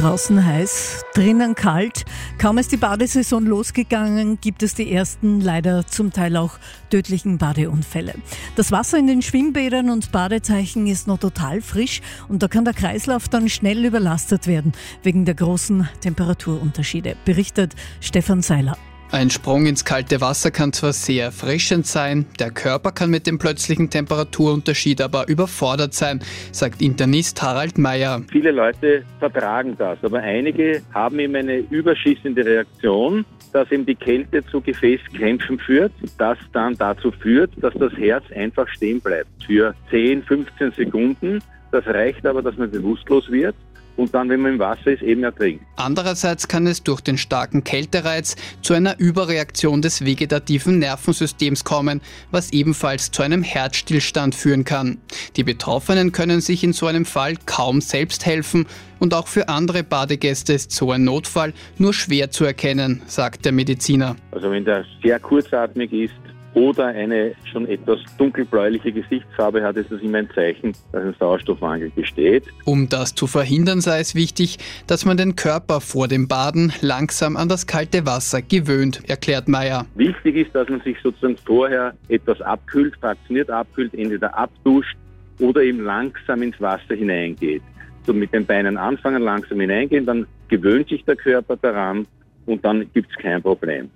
Draußen heiß, drinnen kalt. Kaum ist die Badesaison losgegangen, gibt es die ersten, leider zum Teil auch tödlichen Badeunfälle. Das Wasser in den Schwimmbädern und Badeteichen ist noch total frisch und da kann der Kreislauf dann schnell überlastet werden, wegen der großen Temperaturunterschiede, berichtet Stefan Seiler. Ein Sprung ins kalte Wasser kann zwar sehr erfrischend sein, der Körper kann mit dem plötzlichen Temperaturunterschied aber überfordert sein, sagt Internist Harald Meyer. Viele Leute vertragen das, aber einige haben eben eine überschießende Reaktion, dass eben die Kälte zu Gefäßkrämpfen führt, das dann dazu führt, dass das Herz einfach stehen bleibt für 10, 15 Sekunden. Das reicht aber, dass man bewusstlos wird. Und dann, wenn man im Wasser ist, eben ertrinkt. Andererseits kann es durch den starken Kältereiz zu einer Überreaktion des vegetativen Nervensystems kommen, was ebenfalls zu einem Herzstillstand führen kann. Die Betroffenen können sich in so einem Fall kaum selbst helfen und auch für andere Badegäste ist so ein Notfall nur schwer zu erkennen, sagt der Mediziner. Also wenn der sehr kurzatmig ist, oder eine schon etwas dunkelbläuliche Gesichtsfarbe hat, ist das immer ein Zeichen, dass ein Sauerstoffmangel besteht. Um das zu verhindern, sei es wichtig, dass man den Körper vor dem Baden langsam an das kalte Wasser gewöhnt, erklärt Meyer. Wichtig ist, dass man sich sozusagen vorher etwas abkühlt, fraktioniert abkühlt, entweder abduscht oder eben langsam ins Wasser hineingeht. So mit den Beinen anfangen, langsam hineingehen, dann gewöhnt sich der Körper daran und dann gibt es kein Problem.